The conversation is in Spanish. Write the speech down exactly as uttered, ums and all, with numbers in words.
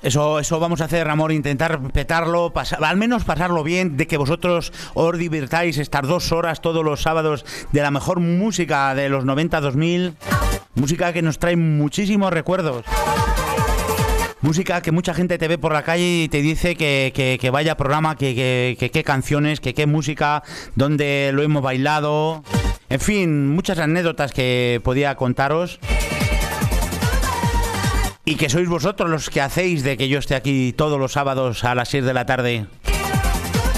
Eso, eso vamos a hacer, amor, intentar petarlo, pasar, al menos pasarlo bien, de que vosotros os divirtáis estas dos horas todos los sábados de la mejor música de los noventa dos mil, música que nos trae muchísimos recuerdos. Música que mucha gente te ve por la calle y te dice que, que, que vaya programa, que qué que, que canciones, que qué música, donde lo hemos bailado. En fin, muchas anécdotas que podía contaros. Y que sois vosotros los que hacéis de que yo esté aquí todos los sábados a las seis de la tarde.